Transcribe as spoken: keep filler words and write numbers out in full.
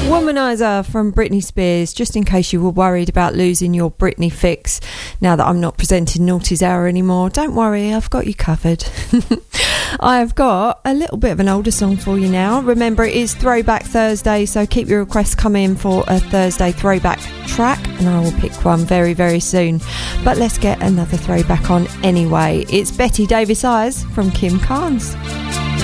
Womanizer from Britney Spears, just in case you were worried about losing your Britney fix now that I'm not presenting Naughty's Hour anymore. Don't worry, I've got you covered. I've got a little bit of an older song for you now. Remember, it is Throwback Thursday, so keep your requests coming for a Thursday throwback track, and I will pick one very, very soon. But let's get another throwback on anyway. It's Betty Davis Eyes from Kim Carnes.